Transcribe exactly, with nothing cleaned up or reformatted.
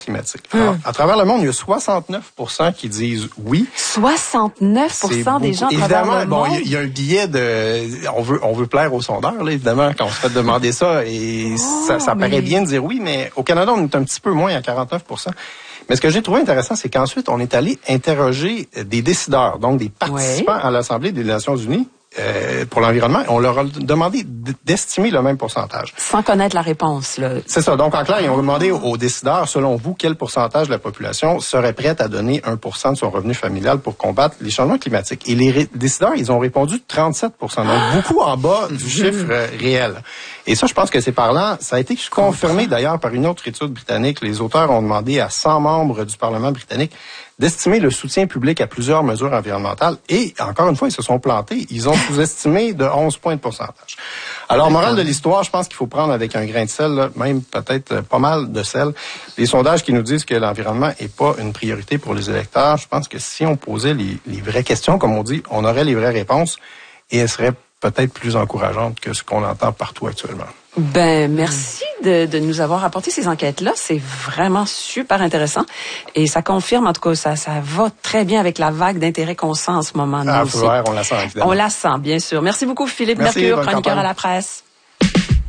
climatique. Alors, à travers le monde, il y a soixante-neuf pour cent qui disent oui. soixante-neuf pour cent des gens à travers évidemment, le bon, monde. il y, y a un billet de, on veut, on veut plaire aux sondeurs, là, évidemment, quand on se fait demander ça, et oh, ça, ça mais... paraît bien de dire oui, mais au Canada, on est un petit peu moins à quarante-neuf pour cent. Mais ce que j'ai trouvé intéressant, c'est qu'ensuite, on est allé interroger des décideurs, donc des participants oui. à l'Assemblée des Nations Unies, Euh, pour l'environnement, on leur a demandé d'estimer le même pourcentage. Sans connaître la réponse, là. C'est ça. Donc, en clair, ils ont demandé aux décideurs, selon vous, quel pourcentage de la population serait prête à donner un pour cent de son revenu familial pour combattre les changements climatiques. Et les décideurs, ils ont répondu trente-sept pour cent. Donc, beaucoup en bas du chiffre euh, réel. Et ça, je pense que c'est parlant. Ça a été confirmé, d'ailleurs, par une autre étude britannique. Les auteurs ont demandé à cent membres du Parlement britannique d'estimer le soutien public à plusieurs mesures environnementales. Et, encore une fois, ils se sont plantés. Ils ont sous-estimé de onze points de pourcentage. Alors, morale de l'histoire, je pense qu'il faut prendre avec un grain de sel, là, même peut-être pas mal de sel, les sondages qui nous disent que l'environnement n'est pas une priorité pour les électeurs. Je pense que si on posait les, les vraies questions, comme on dit, on aurait les vraies réponses et elles seraient peut-être plus encourageantes que ce qu'on entend partout actuellement. Ben, merci de, de nous avoir apporté ces enquêtes-là. C'est vraiment super intéressant. Et ça confirme, en tout cas, ça, ça va très bien avec la vague d'intérêt qu'on sent en ce moment. Ah, aussi. on la sent, évidemment. On la sent, bien sûr. Merci beaucoup, Philippe merci, Mercure, chroniqueur à la presse.